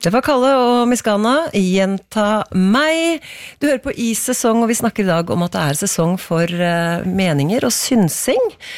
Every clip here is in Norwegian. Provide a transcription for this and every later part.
Det var Kalle og Miskana, gjenta meg. Du hører på I sesong, og vi snakker i dag om at det er sesong for meninger og synsing.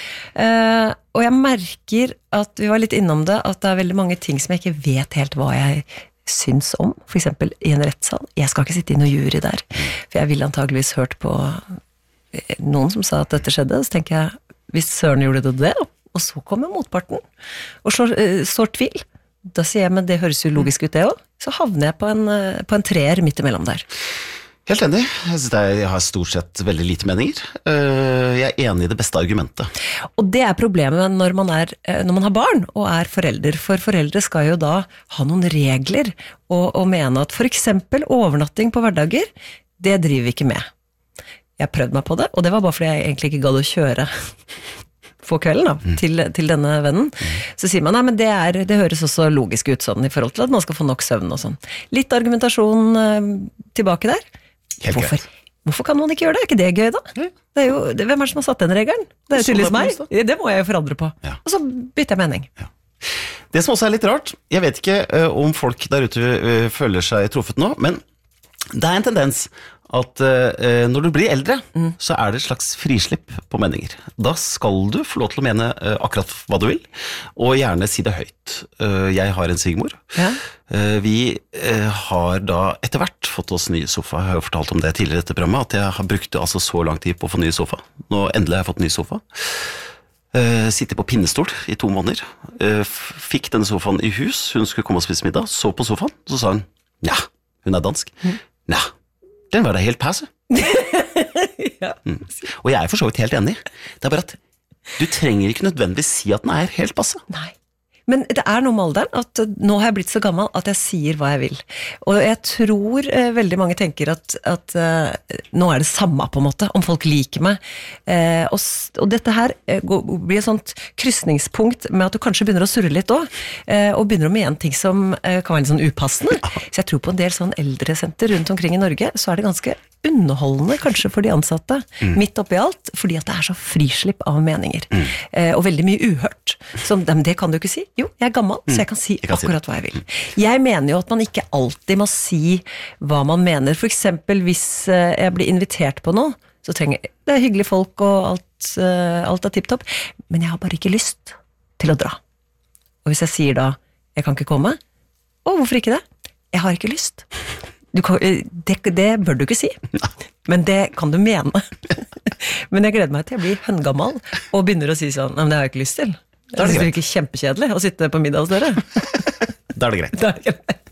Og jeg merker at vi var litt innom det, at det er veldig mange ting som jeg ikke vet helt hva jeg syns om. For eksempel i en rettssal. Jeg skal ikke sitte i noe jury der, for jeg ville antageligvis hørt på noen som sa at dette skjedde, så tenker jeg, hvis Søren gjorde det, og så kommer motparten, og står tvil, da sier jeg, men det høres jo logisk ut det også. Så havner jeg på en treer midt imellom der. Helt enig. Jeg har stort sett veldig lite meninger. Jeg er enig i det beste argumentet. Og det er problemet når man har barn og er forelder. For foreldre skal jo da ha noen regler og mene at for eksempel overnatting på hverdager, det driver vi ikke med. Jeg prøvde meg på det, og det var bare fordi jeg egentlig ikke gadd å kjøre på kvelden da, til denne vennen, så sier man, nei, men det høres også logisk ut sånn, i forhold til at man skal få nok søvn og sånn. Litt argumentasjon tilbake der. Hvorfor kan man ikke gjøre det? Er ikke det gøy da? Det er jo, hvem som har satt den regelen? Det er jo tydeligvis meg. Det må jeg jo forandre på. Ja. Og så bytter jeg mening. Ja. Det som også er litt rart, jeg vet ikke om folk der ute føler seg truffet nå, men det er en tendens at når du blir eldre, så er det et slags frislipp på meninger. Da skal du få lov til å mene akkurat hva du vil, og gjerne si det høyt. Jeg har en svigermor. Ja. Vi har da etter hvert fått oss ny sofa. Jeg har jo fortalt om det tidligere i dette programmet, at jeg har brukt altså så lang tid på å få ny sofa. Nå endelig har jeg fått ny sofa. Sitter på pinnestol i 2 måneder. Fikk denne sofaen i hus. Hun skulle komme og spise middag, så på sofaen, så sa hun, ja, hun er dansk. Ja, den var da helt passe. Ja. Og jeg er for så vidt helt enig. Det er bare at du trenger ikke nødvendigvis si at den er helt passe. Nei. Men det er noe med alderen, at nå har jeg blitt så gammel at jeg sier hva jeg vil. Og jeg tror veldig mange tenker at nå er det samme på en måte, om folk liker meg. Og dette her blir et sånt kryssningspunkt med at du kanskje begynner å surre litt også, og begynner å mene ting som kan være litt sånn upassende. Så jeg tror på en del sånn eldresenter rundt omkring i Norge, så er det ganske underholdende kanskje for de ansatte, midt oppi alt, fordi at det er så frislipp av meninger. Og veldig mye uhørt. Så det kan du ikke si. Jo, jeg er gammel, så jeg kan si akkurat hva jeg vil. Jeg mener jo at man ikke alltid må si hva man mener. For eksempel hvis jeg blir invitert på noe, så trenger jeg, det er hyggelige folk og alt er tipptopp, men jeg har bare ikke lyst til å dra. Og hvis jeg sier da, jeg kan ikke komme, hvorfor ikke det? Jeg har ikke lyst. Det bør du ikke si, men det kan du mene. Men jeg gleder meg til å bli høngammal og begynner å si sånn, men det har jeg ikke lyst til. Det er ikke kjempekjedelig å sitte på middag hos dere. Da er det greit.